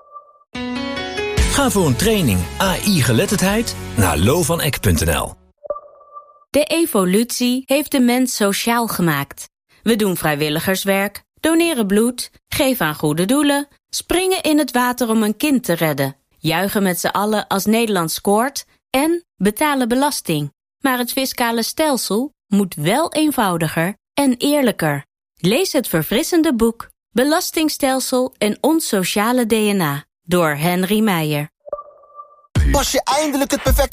[SPEAKER 25] Ga voor een training A I-geletterdheid naar lo van eck punt n l.
[SPEAKER 30] De evolutie heeft de mens sociaal gemaakt. We doen vrijwilligerswerk, doneren bloed, geven aan goede doelen, springen in het water om een kind te redden, juichen met z'n allen als Nederland scoort en betalen belasting. Maar het fiscale stelsel moet wel eenvoudiger en eerlijker. Lees het verfrissende boek Belastingstelsel en ons sociale D N A door Henry Meijer.
[SPEAKER 22] Pas je eindelijk het perfecte